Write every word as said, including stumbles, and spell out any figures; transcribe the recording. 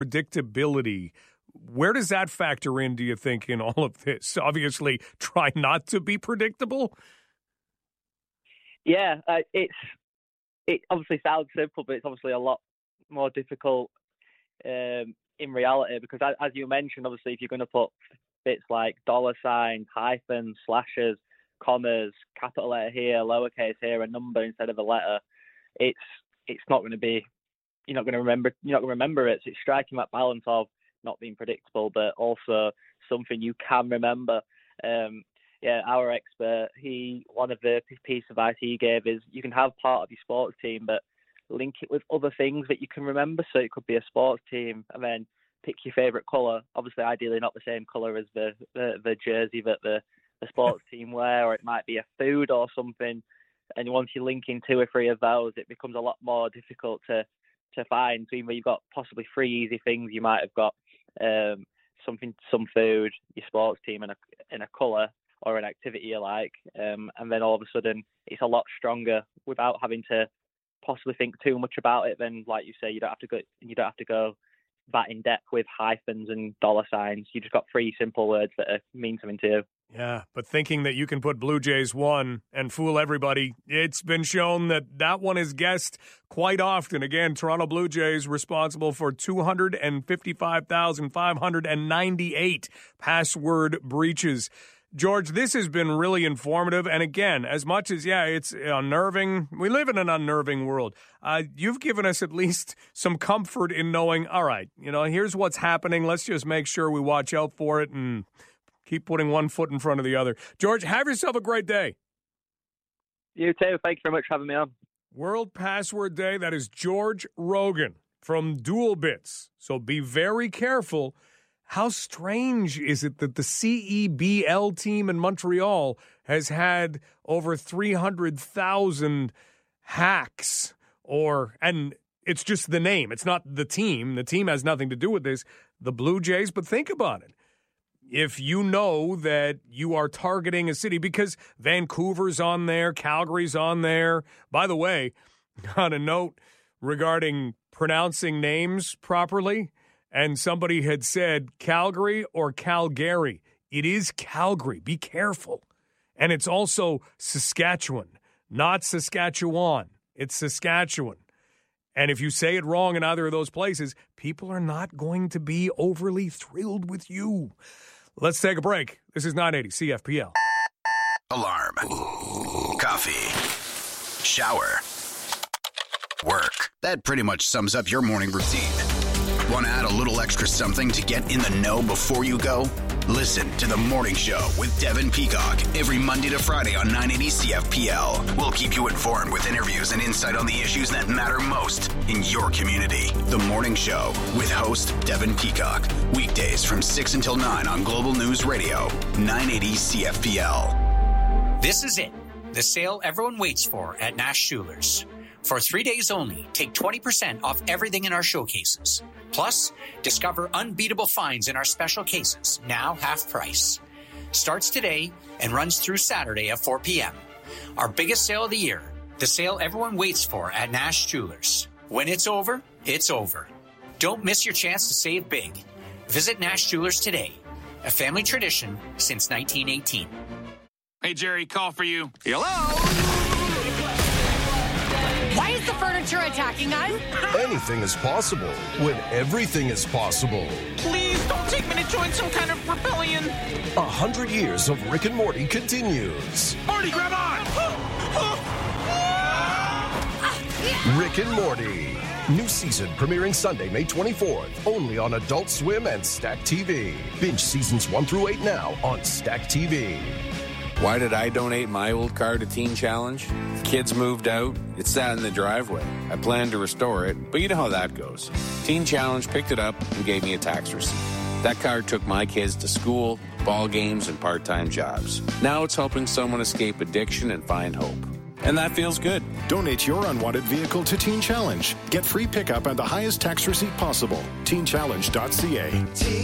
predictability. Where does that factor in, do you think, in all of this? Obviously, try not to be predictable. Yeah, uh, it's it obviously sounds simple, but it's obviously a lot more difficult um, in reality because, as, as you mentioned, obviously, if you're going to put bits like dollar signs, hyphens, slashes, commas, capital letter here, lowercase here, a number instead of a letter, it's it's not going to be. You're not going to remember. You're not going to remember it. So it's striking that balance of not being predictable, but also something you can remember. Um, yeah, our expert, he one of the piece of advice he gave is you can have part of your sports team, but link it with other things that you can remember. So it could be a sports team, and then pick your favourite colour. Obviously, ideally not the same colour as the, the, the jersey that the, the sports team wear, or it might be a food or something. And once you're linking two or three of those, it becomes a lot more difficult to to find. So even you've got possibly three easy things, you might have got um, something, some food, your sports team, and a in a colour or an activity you like, um, and then all of a sudden it's a lot stronger without having to possibly think too much about it. Then, like you say, you don't have to go. You don't have to go that in depth with hyphens and dollar signs. You just got three simple words that are, mean something to you. Yeah, but thinking that you can put Blue Jays one and fool everybody, it's been shown that that one is guessed quite often. Again, Toronto Blue Jays responsible for two hundred fifty-five thousand five hundred ninety-eight password breaches. George, this has been really informative. And again, as much as, yeah, it's unnerving, we live in an unnerving world. Uh, you've given us at least some comfort in knowing, all right, you know, here's what's happening. Let's just make sure we watch out for it and keep putting one foot in front of the other. George, have yourself a great day. You too. Thank you very much for having me on. World Password Day. That is George Rogan from Dual Bits. So be very careful. How strange is it that the C E B L team in Montreal has had over three hundred thousand hacks? Or, and it's just the name. It's not the team. The team has nothing to do with this. The Blue Jays, but think about it. If you know that you are targeting a city, because Vancouver's on there, Calgary's on there. By the way, on a note regarding pronouncing names properly, and somebody had said Calgary or Calgary. It is Calgary. Be careful. And it's also Saskatchewan, not Saskatchewan. It's Saskatchewan. And if you say it wrong in either of those places, people are not going to be overly thrilled with you. Let's take a break. This is nine eighty C F P L. Alarm. Coffee. Shower. Work. That pretty much sums up your morning routine. Want to add a little extra something to get in the know before you go? Listen to The Morning Show with Devin Peacock every Monday to Friday on nine eighty C F P L. We'll keep you informed with interviews and insight on the issues that matter most in your community. The Morning Show with host Devin Peacock. Weekdays from six until nine on Global News Radio, nine eighty C F P L. This is it. The sale everyone waits for at Nash Jewelers. For three days only, take twenty percent off everything in our showcases. Plus, discover unbeatable finds in our special cases, now half price. Starts today and runs through Saturday at four p.m. Our biggest sale of the year, the sale everyone waits for at Nash Jewelers. When it's over, it's over. Don't miss your chance to save big. Visit Nash Jewelers today, a family tradition since nineteen eighteen. Hey, Jerry, call for you. Hello? Why is the furniture attacking us? Anything is possible when everything is possible. Please don't take me to join some kind of rebellion. A hundred years of Rick and Morty continues. Morty, grab on! Rick and Morty. New season premiering Sunday, May twenty-fourth. Only on Adult Swim and Stack T V. Binge seasons one through eight now on Stack T V. Why did I donate my old car to Teen Challenge? Kids moved out. It sat in the driveway. I planned to restore it, but you know how that goes. Teen Challenge picked it up and gave me a tax receipt. That car took my kids to school, ball games, and part-time jobs. Now it's helping someone escape addiction and find hope. And that feels good. Donate your unwanted vehicle to Teen Challenge. Get free pickup and the highest tax receipt possible. teen challenge dot c a.